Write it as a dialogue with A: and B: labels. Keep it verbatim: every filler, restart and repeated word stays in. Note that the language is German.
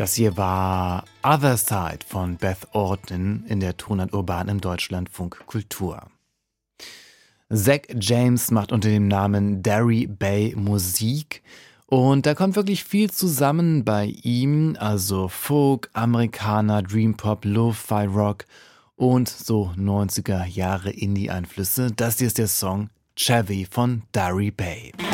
A: Das hier war Other Side von Beth Orton in der Tonart Urban im Deutschlandfunk Kultur. Zach James macht unter dem Namen Derry Bay Musik und da kommt wirklich viel zusammen bei ihm, also Folk, Amerikaner, Dream Pop, Lo-Fi Rock und so neunziger Jahre Indie-Einflüsse. Das hier ist der Song Chevy von Derry Bay.